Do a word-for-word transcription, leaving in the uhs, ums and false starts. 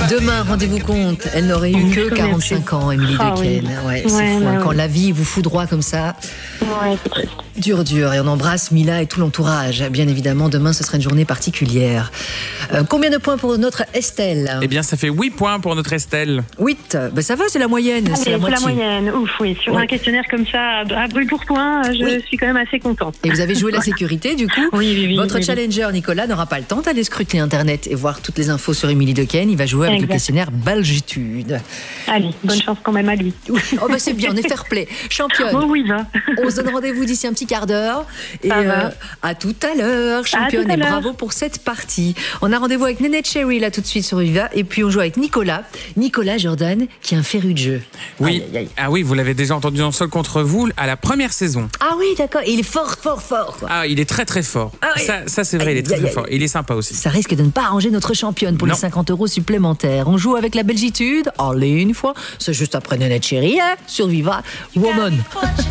Demain, rendez-vous compte, elle n'aurait eu que quarante-cinq ans, Émilie Ah, Dequesne. oui. Ouais, c'est Ouais, fou, hein, ouais, quand ouais. la vie vous foudroie comme ça. Ouais, c'est triste. Dur, dur. Et on embrasse Mila et tout l'entourage. Bien évidemment, demain, ce sera une journée particulière. Euh, combien de points pour notre Estelle? Eh bien, ça fait huit points pour notre Estelle. huit. Ben, ça va, c'est la moyenne. Allez, C'est la c'est la moitié. moyenne. Ouf, oui. Sur Ouais. un questionnaire comme ça, à brûle pour point, je Oui. suis quand même assez contente. Et vous avez joué la sécurité, du coup. Oui, oui, oui. Votre oui, oui. challenger, Nicolas, n'aura pas le temps d'aller scruter Internet et voir toutes les infos sur Émilie Dequesne. Il va jouer avec Exact. le questionnaire Belgitude. Allez, bonne chance quand même à lui. Oh, ben c'est bien, on est fair play. Championne. Oh oui, va. On se donne rendez-vous d'ici un petit quart d'heure. Et Ça va. euh, à tout à l'heure, championne. tout à Et l'heure. bravo pour cette partie. On a rendez-vous avec Néné Cherry là tout de suite sur Viva. Et puis on joue avec Nicolas. Nicolas Jordan, qui est un féru de jeu. Oui. Aïe, aïe, aïe. Ah oui, vous l'avez déjà entendu dans Seul contre vous à la première saison. Ah oui, d'accord. Et il est fort, fort, fort. quoi. Ah, il est très très fort. Ah oui. Ça, ça c'est vrai, il est très Aïe, très aïe, fort. Il est sympa aussi. Ça risque de ne pas arranger notre championne pour Non. les cinquante euros supplémentaires. On joue avec la Belgitude. Allez, une fois. C'est juste après Néné Cherry, hein, sur Viva. Woman.